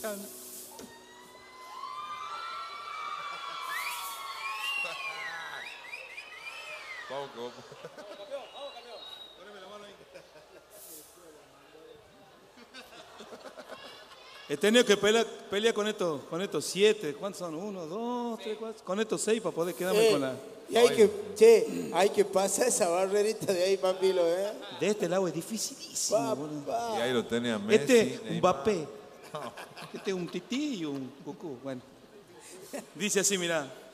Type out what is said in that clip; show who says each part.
Speaker 1: escuchando.
Speaker 2: Vamos, vamos.
Speaker 1: He tenido que pelear con estos 7. ¿Cuántos son? 1, 2, 3, 4. Con estos 6 para poder quedarme con la.
Speaker 3: Y hay que pasar esa barrerita de ahí, papilo, ¿eh?
Speaker 1: De este lado es dificilísimo, boludo.
Speaker 2: Y ahí lo tenía Messi.
Speaker 1: Este, un
Speaker 2: Neymar.
Speaker 1: Mbappé. Este es un Tití y un Cucú. Bueno. Dice así, mirá.